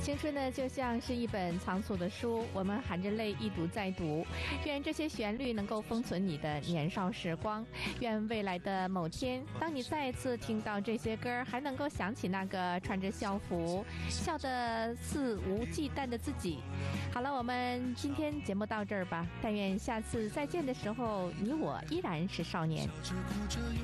青春呢，就像是一本仓促的书，我们含着泪一读再读。愿这些旋律能够封存你的年少时光，愿未来的某天，当你再次听到这些歌，还能够想起那个穿着校服、笑得肆无忌惮的自己。好了，我们今天节目到这儿吧。但愿下次再见的时候，你我依然是少年。